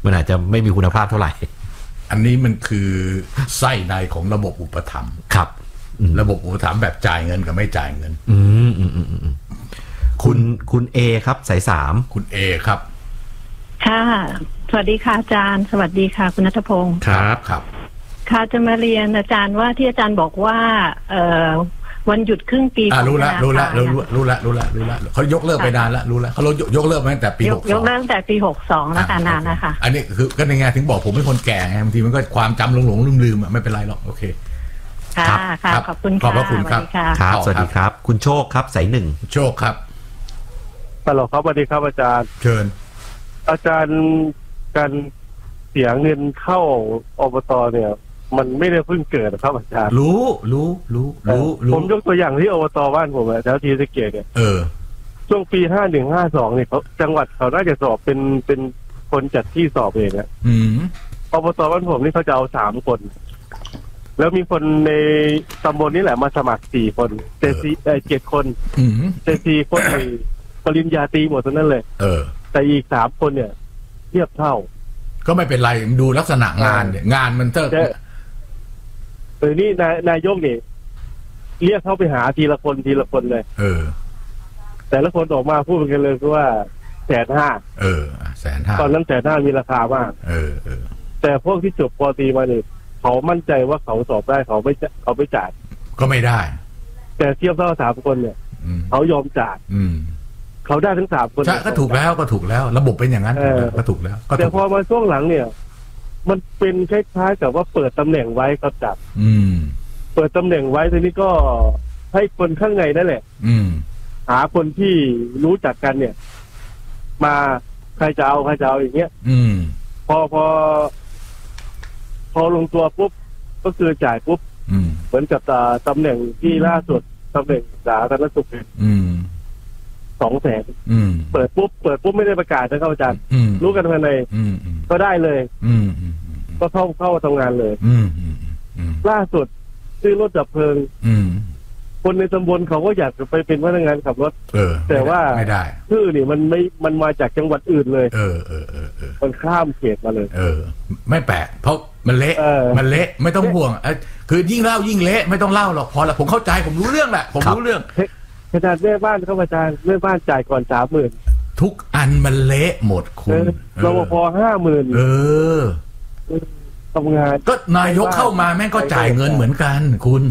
มันอาจจะไม่มีคุณภาพเท่าไหร่อันนี้มันคือไส้ในของระบบอุปถัมภ์ครับระบบอุปถัมภ์แบบจ่ายเงินกับไม่จ่ายเงินคุณเอครับสาย3 คุณเอครับค่ะสวัสดีค่ะอาจารย์สวัสดีค่ะคุณณัฐพงศ์ครับค่ะจะมาเรียนอาจารย์ว่าที่อาจารย์บอกว่าวันหยุดครึ่งปีรู้ละเขายกเลิกไปนานแล้วรู้แล้วเขายกเลิกมาตั้งแต่ปี62 ยกเลิกตั้งแต่ปี62แล้วนานนะคะอันนี้คือก็ในแง่ถึงบอกผมเป็นคนแก่ไงบางทีมันก็ความจำหลงลืมไม่เป็นไรหรอกโอเคค่ะขอบคุณค่ะขอบพระคุณครับครับสวัสดีครับคุณโชคครับสาย1 โชคครับฮัลโหลครับสวัสดีครับอาจารย์เชิญอาจารย์การเสียเงินเข้าอบตเนี่ยมันไม่ได้เพิ่งเกิดนะครับอาจารย์รู้ผมยกตัวอย่างที่อบตบ้านผมแถวทีสะเกษเนี่ยช่วงปี51-52เนี่ยเขาจังหวัดเขาน่าจะสอบเป็นคนจัดที่สอบเองอะอบตบ้านผมนี่เขาจะเอา3 คนแล้วมีคนในตำบลนี่แหละมาสมัคร4 คนแต่7 คนแต่4 คนปริญญาตรีหมดทั้งนั้นเลยแต่อีก3 คนเนี่ยเทียบเท่าก็ไม่เป็นไรดูลักษณะงานเนี่ยงานมันเตอร์นี่นายกเนี่ยเรียกเข้าไปหาทีละคนเลยแต่ละคนออกมาพูดกันเลยคือว่า150,000ตอนนั้น150,000มีราคามากแต่พวกที่จบป.ตรีมาเนี่ยเขามั่นใจว่าเขาสอบได้เขาไม่จ่ายก็ไม่ได้แต่เทียบเท่า3 คนเนี่ยเขายอมจ่ายเขาได้ทั้ง3 คนก็ถูกแล้วระบบเป็นอย่างนั้นก็ถูกแล้วแต่พอมาช่วงหลังเนี่ยมันเป็นคล้ายๆกับว่าเปิดตำแหน่งไว้ครับจับเปิดตำแหน่งไว้ทีนี้ก็ให้คนข้างในนั่นแหละหาคนที่รู้จักกันเนี่ยมาใครจะเอาอย่างเงี้ยพอลงตัวปุ๊บก็คือจ่ายปุ๊บเหมือนกับตำแหน่งที่ล่าสุดตำแหน่งสาธารณสุข200,000เปิดปุ๊บไม่ได้ประกาศนะครับอาจารย์รู้กันภายในก็ได้เลยก็เข้าทำงานเลยล่าสุดซื้อรถดับเพลิงคนในตำบลเขาก็อยากจะไปเป็นพนักงานขับรถแต่ว่าไม่ได้ชื่อนี่มันมาจากจังหวัดอื่นเลยมันข้ามเขตมาเลยไม่แปลกเพราะมันเละไม่ต้องห่วงคือยิ่งเล่ายิ่งเละไม่ต้องเล่าหรอกพอละผมเข้าใจผมรู้เรื่องแหละผมรู้เรื่องขนาดแม่บ้านเขาอาจารย์แม่บ้านจ่ายก่อน30,000 ทุกอันมันเละหมดคุณรปภ50,000ทำงานก็นายกเข้ามาแม่งก็จ่ายเงินเหมือนกันคุณ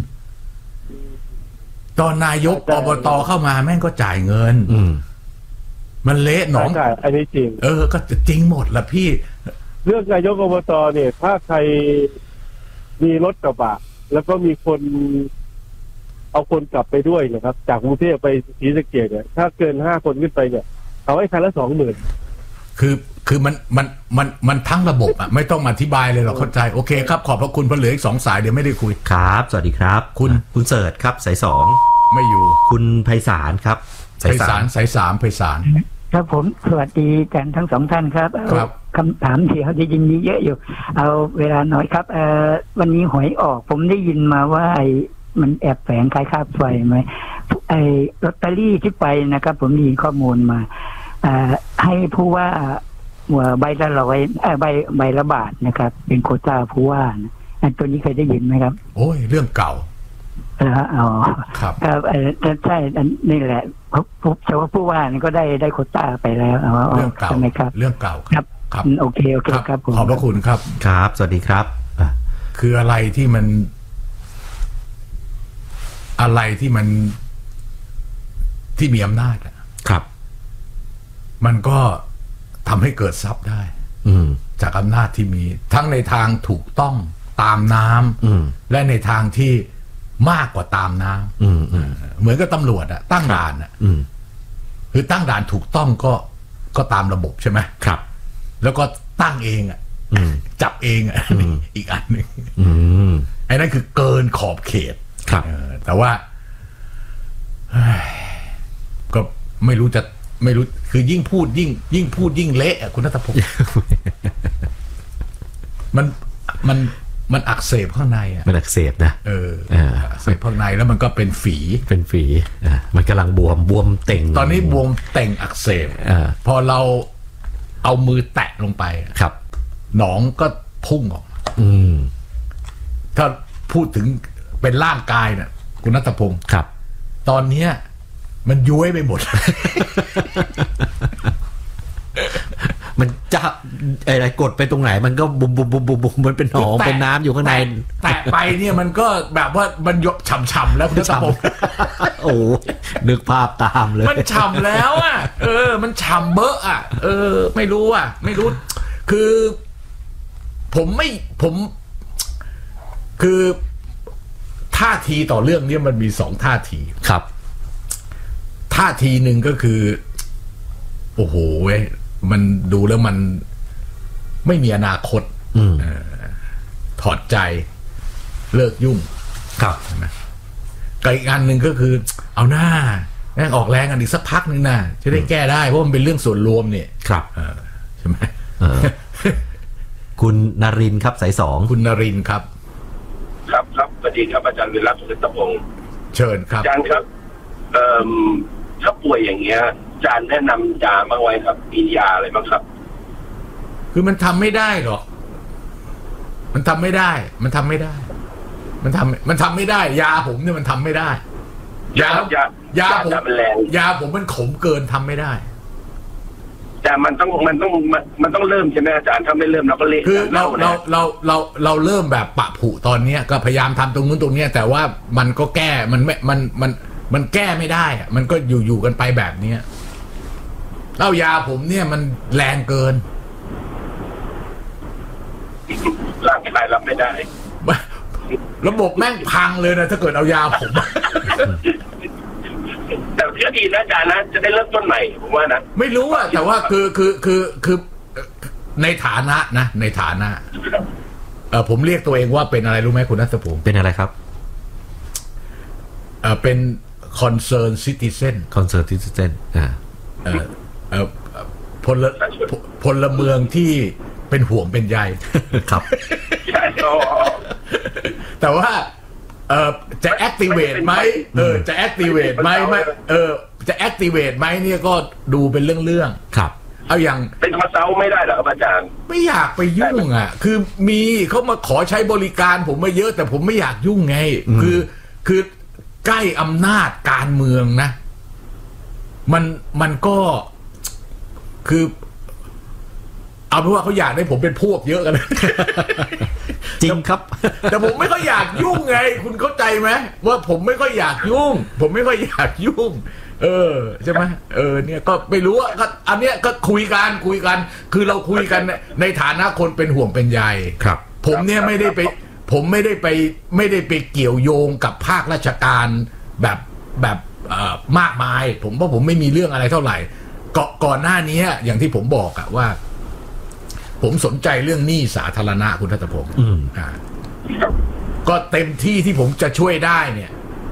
ตอนนายกอบตเข้ามาแม่งก็จ่ายเงินมันเละหนองอันนี้จริงก็จริงหมดละพี่เรื่องนายกอบตเนี่ยถ้าใครมีรถกระบะแล้วก็มีคนเอาคนกลับไปด้วยนะครับจากกรุงเทพไปศรีสะเกษเนี่ยถ้าเกิน5 คนขึ้นไปเนี่ยเขาให้คันละ 20,000 คือมันทั้งระบบอ่ะไม่ต้องอธิบายเลยเราเข้าใจโอเคครับขอบพระคุณเพราะเหลืออีก2 สายเดี๋ยวไม่ได้คุยครับสวัสดีครับคุณเสิร์ชครับสาย2 ไม่อยู่คุณไพศาลครับสาย3ไพศาลครับผมสวัสดีกันทั้ง2 ท่านครับคำถามที่เขาจะยินดีเยอะอยู่เอาเวลาน้อยครับวันนี้หวยออกผมได้ยินมาว่ามันแอบแฝงคล้ายค่าไฟไหมลอตเตอรี่ที่ไปนะครับผมมีข้อมูลมาให้ผู้ว่าใบละ100ใบละบาทนะครับเป็นโควต้าผู้ว่าอันตัวนี้เคยได้ยินไหมครับโอ้ยเรื่องเก่าครับใช่นี่แหละเฉพาะผู้ว่าก็ได้โควต้าไปแล้วเรื่องเก่าใช่ไหมครับเรื่องเก่าครับโอเคครับขอบพระคุณครับครับสวัสดีครับคืออะไรที่มันที่มีอำนาจครับมันก็ทำให้เกิดทรัพย์ได้จากอำนาจที่มีทั้งในทางถูกต้องตามน้ำและในทางที่มากกว่าตามน้ำเหมือนกับตำรวจตั้งด่านคือตั้งด่านถูกต้องก็ตามระบบใช่ไหมครับแล้วก็ตั้งเองจับเองอีกอันหนึ่งไอ้นั่นคือเกินขอบเขตแต่ว่าก็ไม่รู้คือยิ่งพูดยิ่งเละคุณณัฐพงศ์มันอักเสบข้างในมันอักเสบนะอักเสบข้างในแล้วมันก็เป็นฝีมันกำลังบวมเต่งตอนนี้บวมเต่งอักเสบพอเราเอามือแตะลงไปครับหนองก็พุ่งออกถ้าพูดถึงเป็นร่างกายเนี่ยคุณณัฐพงศ์ครับตอนเนี้ยมันย้วยไปหมดมันจะอะไรกดไปตรงไหนมันก็บุบมันเป็นหนองเป็นน้ำอยู่ข้างในแต่ไปเนี่ยมันก็แบบว่ามันยกฉ่ำๆแล้วคุณณัฐพงศ์โอ้นึกภาพตามเลยมันฉ่ำแล้วอ่ะมันฉ่ำเบอะอ่ะไม่รู้คือผมคือท่าทีต่อเรื่องนี้มันมี2ท่าทีครับท่าทีหนึ่งก็คือโอ้โหเว้ยมันดูแล้วมันไม่มีอนาคตถอดใจเลิกยุ่งครับนะกับอีกอันหนึ่งก็คือเอาหน้าแม่งออกแรงกันอีกสักพักหนึ่งนะจะได้แก้ได้เพราะมันเป็นเรื่องส่วนรวมเนี่ยครับใช่ไหมคุณนรินทร์ครับสาย2 คุณนรินทร์ครับครับสวัสดีครับอาจารย์วิรัติ สุริตพงศ์เชิญครับอาจารย์ครับถ้าป่วยอย่างเงี้ยอาจารย์แนะนำยาบ้างไว้ครับมียาอะไรบ้างครับคือมันทำไม่ได้หรอกมันทำไม่ได้มันทำไม่ได้ยาผมเนี่ยมันทำไม่ได้ยาผมมันขมเกินทำไม่ได้แต่มันต้องเริ่มใช่ไหมอาจารย์ถ้าไม่เริ่มเราก็เละคือเราเริ่มแบบปะผุตอนนี้ก็พยายามทำตรงนู้นตรงนี้แต่ว่ามันก็แก้มันแก้ไม่ได้อะมันก็อยู่กันไปแบบนี้เล่ายาผมเนี่ยมันแรงเกินร่างกายรับไม่ได้ระบบแม่งพังเลยนะถ้าเกิดเอายาผมแต่ก็ดีนะอาจารย์นะจะได้เริ่มต้นใหม่ผมว่านะไม่รู้อะแต่ว่าคือในฐานะนะในฐานะผมเรียกตัวเองว่าเป็นอะไรรู้ไหมคุณณัฐพงศ์เป็นอะไรครับเป็น concern citizen พลเมืองที่เป็นห่วงเป็นใยครับแต่ว่าจะ activate ไหมจะ activate ไหมจะ activate ไหมเนี่ยก็ดูเป็นเรื่องครับเอาอย่างเป็นคอนซัลท์ไม่ได้หรอครับอาจารย์ไม่อยากไปยุ่งอ่ะคือมีเขามาขอใช้บริการผมมาเยอะแต่ผมไม่อยากยุ่งไงคือใกล้อำนาจการเมืองนะมันก็คือเอาเป็นว่าเขาอยากได้ผมเป็นพวกเยอะกันจริงครับแต่ผมไม่ค่อยอยากยุ่งไงคุณเข้าใจไหมว่าผมไม่ค่อยอยากยุ่งใช่ไหมเนี่ยก็ไม่รู้ว่าอันเนี้ยก็คุยกันคือเราคุยกันในฐานะคนเป็นห่วงเป็นใยครับผมเนี่ยไม่ได้ไปเกี่ยวโยงกับภาคราชการแบบมากมายผมว่าผมไม่มีเรื่องอะไรเท่าไหร่ก่อนหน้านี้อย่างที่ผมบอกอะว่าผมสนใจเรื่องหนี้สาธารณะคุณณัฐพงศ์ก็เต็มที่ที่ผมจะช่วยได้เนี่ย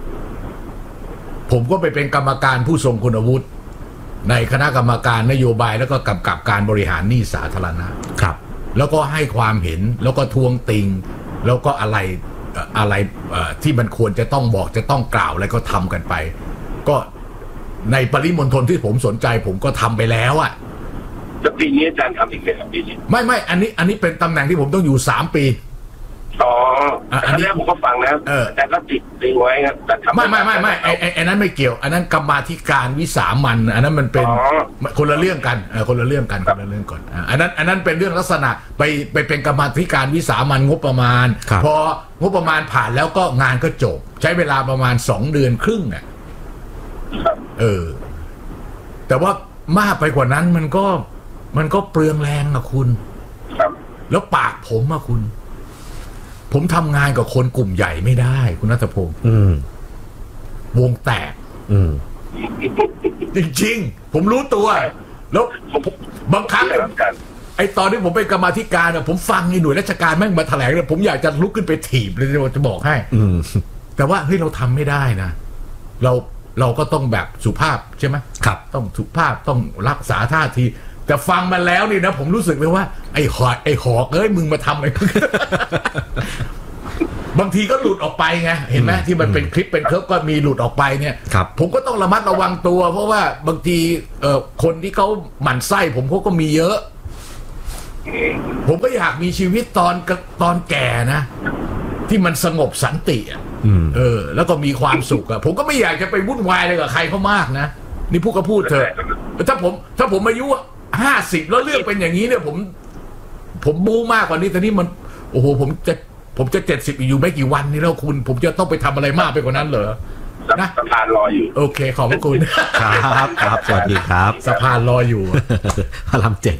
ผมก็ไปเป็นกรรมการผู้ทรงคุณวุฒิในคณะกรรมการนโยบายแล้วก็กำกับการบริหารหนี้สาธารณะครับแล้วก็ให้ความเห็นแล้วก็ทวงติงแล้วก็อะไรที่มันควรจะต้องบอกจะต้องกล่าวอะไรก็ทำกันไปก็ในปริมณฑลที่ผมสนใจผมก็ทำไปแล้วอะแล้วปีนี้อาจารย์ทำอีกไหมครับปีนี้ไม่อันนี้เป็นตำแหน่งที่ผมต้องอยู่3 ปีอันนี้ผมก็ฟังนะแต่ก็ติดติงไว้ครับแต่ทำไม่ไอ้นั้นไม่เกี่ยวอันนั้นกรรมาธิการวิสามัญอันนั้นมันเป็นคนละเรื่องกันคนละเรื่องก่อนอันนั้นเป็นเรื่องลักษณะไปเป็นกรรมาธิการวิสามัญงบประมาณพองบประมาณผ่านแล้วก็งานก็จบใช้เวลาประมาณ2 เดือนครึ่งเนี่ยแต่ว่ามากไปกว่านั้นมันก็เปลืองแรงอะคุณแล้วปากผมอะคุณผมทำงานกับคนกลุ่มใหญ่ไม่ได้คุณณัฐพงศ์วงแตกจริงๆผมรู้ตัวแล้วบางครั้งไอ้ตอนที่ผมเป็นกรรมาธิการเนี่ยผมฟังไอ้หน่วยราชการแม่งมาแถลงเนี่ยผมอยากจะลุกขึ้นไปถีบเลยจะบอกให้แต่ว่าเฮ้ยเราทำไม่ได้นะเราก็ต้องแบบสุภาพใช่ไหมครับต้องสุภาพต้องรักษาท่าทีแต่ฟังมาแล้วนี่นะผมรู้สึกเลยว่าไอ้หอกเอ้ยมึงมาทำอะไรบางทีก็หลุดออกไปไงเห็นไหมที่มันเป็นคลิปเป็นเคิร์ฟก็มีหลุดออกไปเนี่ยผมก็ต้องระมัดระวังตัวเพราะว่าบางทีคนที่เขาหมั่นไส้ผมเขาก็มีเยอะผมก็อยากมีชีวิตตอนแก่นะที่มันสงบสันติแล้วก็มีความสุขอะผมก็ไม่อยากจะไปวุ่นวายอะไรกับใครเขามากนะนี่พูดก็พูดเถอะถ้าผมอายุ50แล้วเรื่องเป็นอย่างนี้เนี่ยผมบู๊มากกว่านี้แต่นี่มันโอ้โหผมจะ70อยู่ไม่กี่วันนี้แล้วคุณผมจะต้องไปทำอะไรมากไปกว่านั้นเหรอนะสะพานรออยู่โอเคขอบพระคุณครับสวัสดีครับสะพานรออยู่พระราม7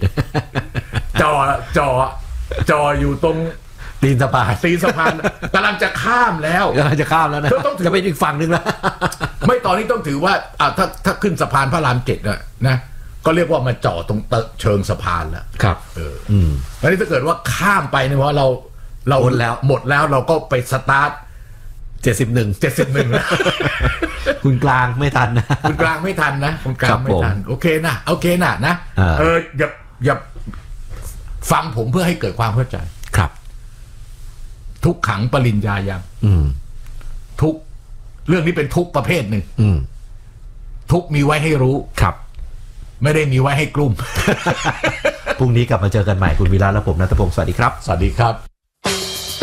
จออยู่ตรงตีนสะพานกำลังจะข้ามแล้วนะจะไปอีกฝั่งนึงแล้วไม่ตอนนี้ต้องถือว่าถ้าขึ้นสะพานพระราม7นะก็เรียกว่ามาจอดตรงเชิงสะพานแล้วครับแล้วนี่ถ้าเกิดว่าข้ามไปเนี่ยเพราะเราหมดแล้วเราก็ไปสตาร์ท71นะคุณกลางไม่ทันนะคุณกลางไม่ทันนะโอเคนะอย่าฟังผมเพื่อให้เกิดความเข้าใจครับทุกขังปริญญายังทุกเรื่องนี้เป็นทุกประเภทหนึ่งทุกมีไว้ให้รู้ครับไม่ได้มีไว้ให้กลุ่มพรุ่งนี้กลับมาเจอกันใหม่คุณวิระและผมณัฐพงศ์สวัสดีครับสวัสดีครับ